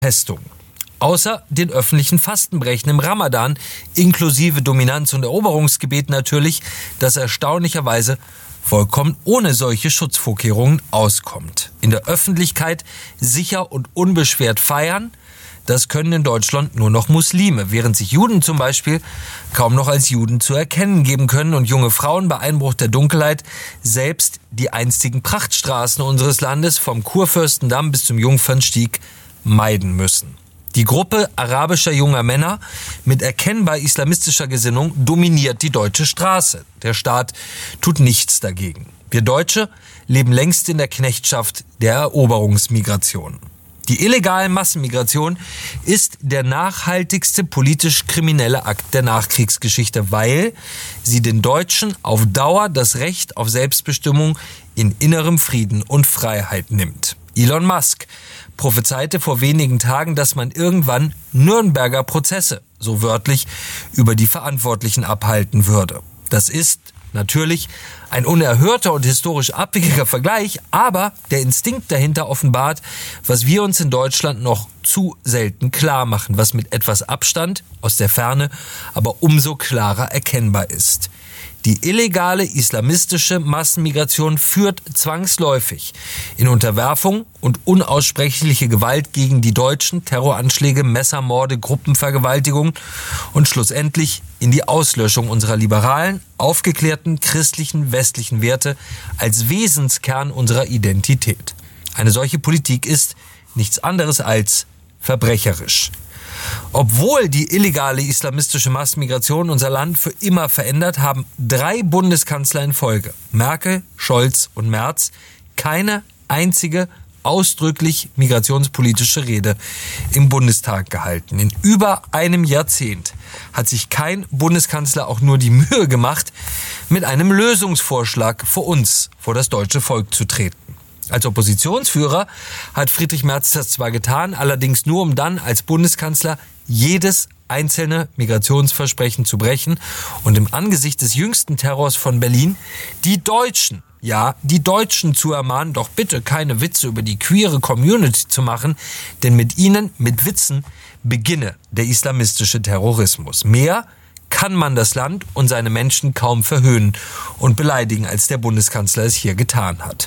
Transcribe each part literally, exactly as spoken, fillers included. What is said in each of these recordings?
Pestung. Außer den öffentlichen Fastenbrechen im Ramadan, inklusive Dominanz- und Eroberungsgebet natürlich, das erstaunlicherweise vollkommen ohne solche Schutzvorkehrungen auskommt. In der Öffentlichkeit sicher und unbeschwert feiern, das können in Deutschland nur noch Muslime, während sich Juden zum Beispiel kaum noch als Juden zu erkennen geben können und junge Frauen bei Einbruch der Dunkelheit selbst die einstigen Prachtstraßen unseres Landes vom Kurfürstendamm bis zum Jungfernstieg meiden müssen. Die Gruppe arabischer junger Männer mit erkennbar islamistischer Gesinnung dominiert die deutsche Straße. Der Staat tut nichts dagegen. Wir Deutsche leben längst in der Knechtschaft der Eroberungsmigration. Die illegale Massenmigration ist der nachhaltigste politisch kriminelle Akt der Nachkriegsgeschichte, weil sie den Deutschen auf Dauer das Recht auf Selbstbestimmung in innerem Frieden und Freiheit nimmt. Elon Musk prophezeite vor wenigen Tagen, dass man irgendwann Nürnberger Prozesse, so wörtlich, über die Verantwortlichen abhalten würde. Das ist natürlich ein unerhörter und historisch abwegiger Vergleich, aber der Instinkt dahinter offenbart, was wir uns in Deutschland noch zu selten klar machen, was mit etwas Abstand aus der Ferne aber umso klarer erkennbar ist. Die illegale islamistische Massenmigration führt zwangsläufig in Unterwerfung und unaussprechliche Gewalt gegen die Deutschen, Terroranschläge, Messermorde, Gruppenvergewaltigungen und schlussendlich in die Auslöschung unserer liberalen, aufgeklärten, christlichen, westlichen Werte als Wesenskern unserer Identität. Eine solche Politik ist nichts anderes als verbrecherisch. Obwohl die illegale islamistische Massenmigration unser Land für immer verändert, haben drei Bundeskanzler in Folge, Merkel, Scholz und Merz, keine einzige ausdrücklich migrationspolitische Rede im Bundestag gehalten. In über einem Jahrzehnt hat sich kein Bundeskanzler auch nur die Mühe gemacht, mit einem Lösungsvorschlag vor uns, vor das deutsche Volk zu treten. Als Oppositionsführer hat Friedrich Merz das zwar getan, allerdings nur, um dann als Bundeskanzler jedes einzelne Migrationsversprechen zu brechen und im Angesicht des jüngsten Terrors von Berlin die Deutschen, ja, die Deutschen zu ermahnen, doch bitte keine Witze über die queere Community zu machen, denn mit ihnen, mit Witzen, beginne der islamistische Terrorismus. Mehr kann man das Land und seine Menschen kaum verhöhnen und beleidigen, als der Bundeskanzler es hier getan hat.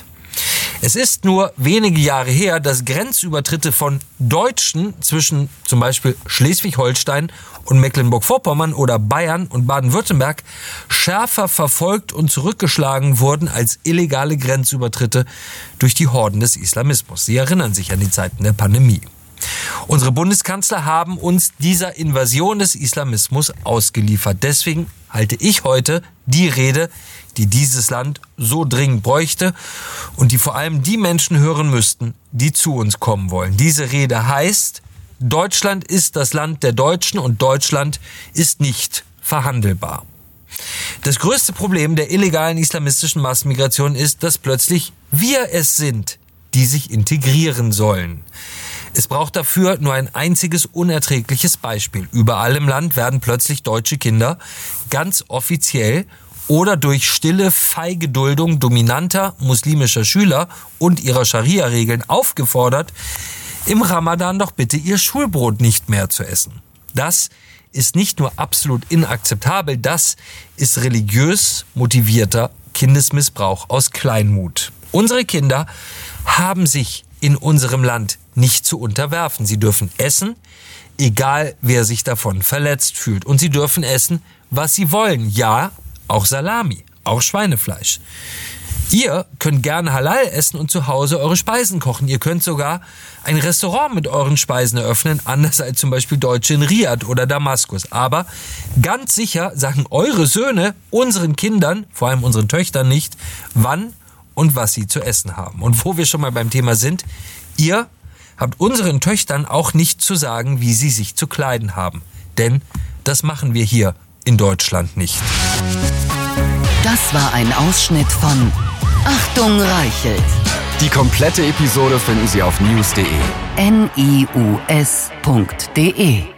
Es ist nur wenige Jahre her, dass Grenzübertritte von Deutschen zwischen zum Beispiel Schleswig-Holstein und Mecklenburg-Vorpommern oder Bayern und Baden-Württemberg schärfer verfolgt und zurückgeschlagen wurden als illegale Grenzübertritte durch die Horden des Islamismus. Sie erinnern sich an die Zeiten der Pandemie. Unsere Bundeskanzler haben uns dieser Invasion des Islamismus ausgeliefert. Deswegen halte ich heute die Rede, die dieses Land so dringend bräuchte und die vor allem die Menschen hören müssten, die zu uns kommen wollen. Diese Rede heißt: Deutschland ist das Land der Deutschen und Deutschland ist nicht verhandelbar. Das größte Problem der illegalen islamistischen Massenmigration ist, dass plötzlich wir es sind, die sich integrieren sollen. Es braucht dafür nur ein einziges unerträgliches Beispiel. Überall im Land werden plötzlich deutsche Kinder ganz offiziell oder durch stille Feiggeduldung dominanter muslimischer Schüler und ihrer Scharia-Regeln aufgefordert, im Ramadan doch bitte ihr Schulbrot nicht mehr zu essen. Das ist nicht nur absolut inakzeptabel, das ist religiös motivierter Kindesmissbrauch aus Kleinmut. Unsere Kinder haben sich in unserem Land nicht zu unterwerfen. Sie dürfen essen, egal wer sich davon verletzt fühlt. Und sie dürfen essen, was sie wollen. Ja, auch Salami, auch Schweinefleisch. Ihr könnt gerne Halal essen und zu Hause eure Speisen kochen. Ihr könnt sogar ein Restaurant mit euren Speisen eröffnen, anders als zum Beispiel Deutsche in Riad oder Damaskus. Aber ganz sicher sagen eure Söhne unseren Kindern, vor allem unseren Töchtern nicht, wann und was sie zu essen haben. Und wo wir schon mal beim Thema sind, ihr habt unseren Töchtern auch nicht zu sagen, wie sie sich zu kleiden haben. Denn das machen wir hier in Deutschland nicht. Das war ein Ausschnitt von Achtung Reichelt. Die komplette Episode finden Sie auf news punkt de. N I U S punkt de